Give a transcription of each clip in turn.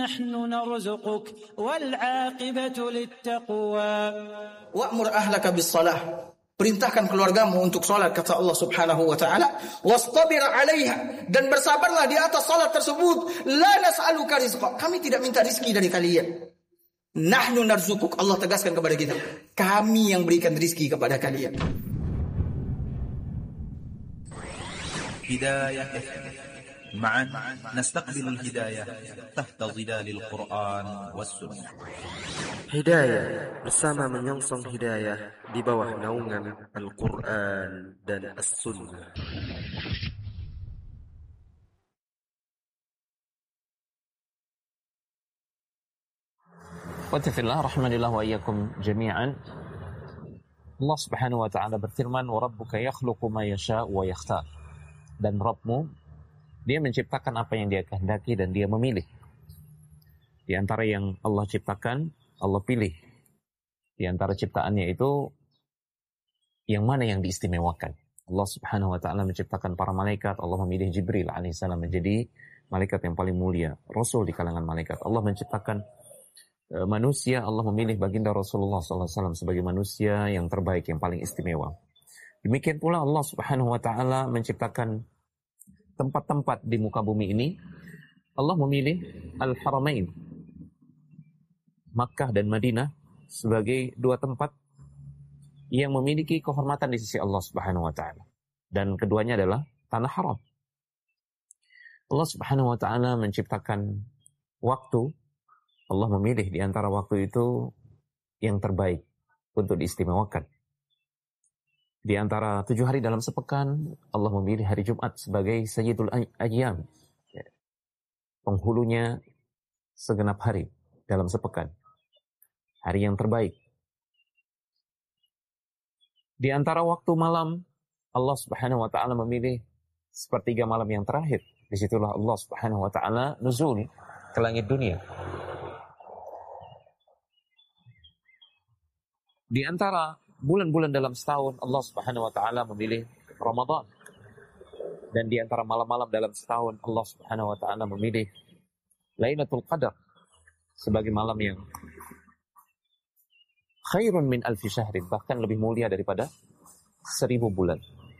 نحن نرزقك والعاقبة للتقوى. وأمر أهلك بالصلاة. Perintahkan keluargamu untuk salat, kata Allah Subhanahu wa taala, wastabir 'alaiha, dan bersabarlah di atas salat tersebut. La nas'aluka rizqa, kami tidak minta rizki dari kalian. Nahnu narzukuk, Allah tegaskan kepada kita, kami yang berikan rizki kepada kalian. Hidayah معا نستقبل الهداية تحت ظلال القرآن والسنة. Hidayah bersama menyongsong hidayah di bawah naungan Al-Quran dan As-Sunnah. Wattaqillah rahmanillah wa iyyakum jami'an. Allah Subhanahu wa taala berfirman, "Wa rabbuka yakhluqu ma yasha'u wa yakhtar." Dan Rabbmu, Dia menciptakan apa yang Dia kehendaki dan Dia memilih. Di antara yang Allah ciptakan, Allah pilih. Di antara ciptaannya itu, yang mana yang diistimewakan. Allah Subhanahu wa ta'ala menciptakan para malaikat. Allah memilih Jibril alaihissalam menjadi malaikat yang paling mulia, Rasul di kalangan malaikat. Allah menciptakan manusia. Allah memilih baginda Rasulullah SAW sebagai manusia yang terbaik, yang paling istimewa. Demikian pula Allah Subhanahu wa ta'ala menciptakan tempat-tempat di muka bumi ini. Allah memilih Al-Haramain, Makkah dan Madinah, sebagai dua tempat yang memiliki kehormatan di sisi Allah Subhanahu wa taala. Dan keduanya adalah tanah haram. Allah Subhanahu wa taala menciptakan waktu. Allah memilih di antara waktu itu yang terbaik untuk diistimewakan. Di antara 7 hari dalam sepekan, Allah memilih hari Jumat sebagai Sayyidul Ayyam, penghulunya segenap hari dalam sepekan, hari yang terbaik. Di antara waktu malam, Allah Subhanahu wa ta'ala memilih sepertiga malam yang terakhir. Disitulah Allah Subhanahu wa ta'ala nuzul ke langit dunia. Di antara bulan-bulan dalam setahun, Allah Subhanahu wa ta'ala memilih Ramadan. Dan di antara malam-malam dalam setahun, Allah Subhanahu wa ta'ala memilih Lailatul Qadar sebagai malam yang khairun min alfi syahrin, bahkan lebih mulia daripada 1000 bulan.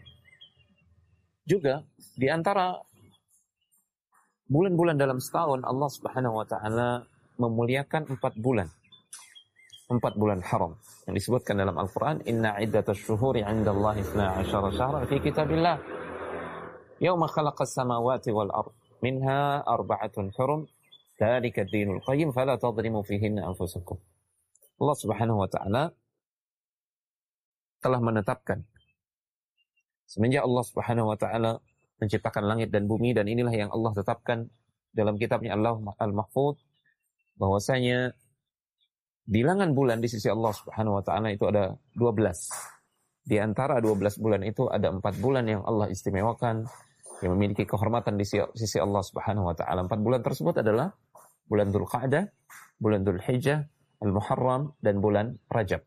Juga di antara bulan-bulan dalam setahun, Allah Subhanahu wa ta'ala memuliakan 4 bulan. 4 bulan haram yang disebutkan dalam Al-Quran, inna iddatash syuhuri 'indallahi 12 syahran fi kitabillah yauma khalaqas samawati wal ard minha arba'atun hurum dzalika ad-dinul qayyim fala tadhlimu fihinna anfusakum. Allah Subhanahu wa ta'ala telah menetapkan, semenjak Allah Subhanahu wa ta'ala menciptakan langit dan bumi, dan inilah yang Allah tetapkan dalam kitabnya Al-Mahfuz, bahwasanya bilangan bulan di sisi Allah Subhanahu wa ta'ala itu ada 12. Di antara 12 bulan itu ada 4 bulan yang Allah istimewakan, yang memiliki kehormatan di sisi Allah Subhanahu wa ta'ala. 4 bulan tersebut adalah bulan Dzulqa'dah, bulan Dzulhijjah, Al-Muharram, dan bulan Rajab.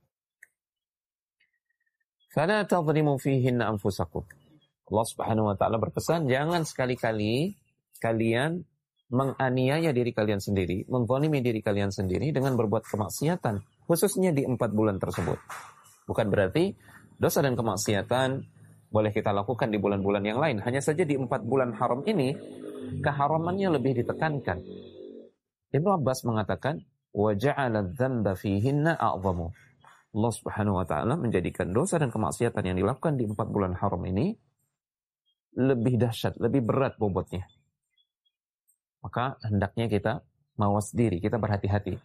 Fala tadhlimu fihinna anfusakum. Allah Subhanahu wa ta'ala berpesan, jangan sekali-kali kalian menganiaya diri kalian sendiri, menzalimi diri kalian sendiri dengan berbuat kemaksiatan, khususnya di 4 bulan tersebut. Bukan berarti dosa dan kemaksiatan boleh kita lakukan di bulan-bulan yang lain. Hanya saja di 4 bulan haram ini, keharamannya lebih ditekankan. Ibnu Abbas mengatakan, وَجَعَلَ الذَّنْبَ فِيهِنَّ أَعْظَمُ. Allah Subhanahu wa ta'ala menjadikan dosa dan kemaksiatan yang dilakukan di 4 bulan haram ini lebih dahsyat, lebih berat bobotnya. Maka hendaknya kita mawas diri, kita berhati-hati.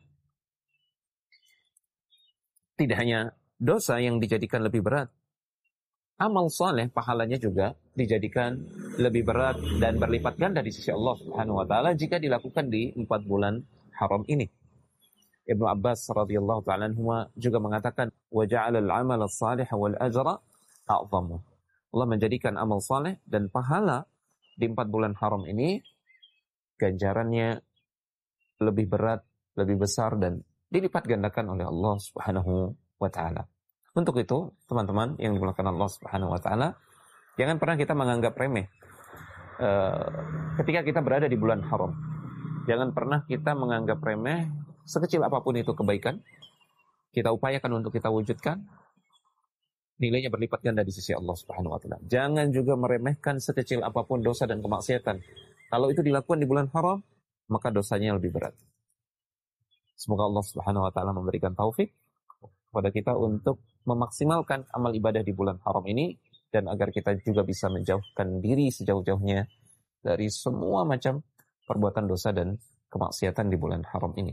Tidak hanya dosa yang dijadikan lebih berat, amal saleh pahalanya juga dijadikan lebih berat dan berlipat ganda di sisi Allah Subhanahu wa ta'ala jika dilakukan di 4 bulan haram ini. Ibnu Abbas radhiyallahu ta'ala anhuma juga mengatakan, wa ja'ala al-'amala as-salih wal ajra a'zamu. Allah menjadikan amal saleh dan pahala di 4 bulan haram ini ganjarannya lebih berat, lebih besar, dan dilipat gandakan oleh Allah Subhanahu wa ta'ala. Untuk itu, teman-teman yang dimuliakan Allah Subhanahu wa ta'ala, jangan pernah kita menganggap remeh ketika kita berada di bulan haram. Jangan pernah kita menganggap remeh sekecil apapun itu kebaikan. Kita upayakan untuk kita wujudkan. Nilainya berlipat ganda di sisi Allah Subhanahu wa taala. Jangan juga meremehkan sekecil apapun dosa dan kemaksiatan. Kalau itu dilakukan di bulan haram, maka dosanya lebih berat. Semoga Allah Subhanahu wa taala memberikan taufik kepada kita untuk memaksimalkan amal ibadah di bulan haram ini, dan agar kita juga bisa menjauhkan diri sejauh-jauhnya dari semua macam perbuatan dosa dan kemaksiatan di bulan haram ini.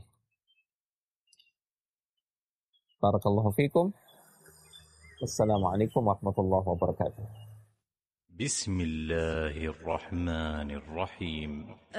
Barakallahu fikum. Assalamualaikum warahmatullahi wabarakatuh. Bismillahirrahmanirrahim.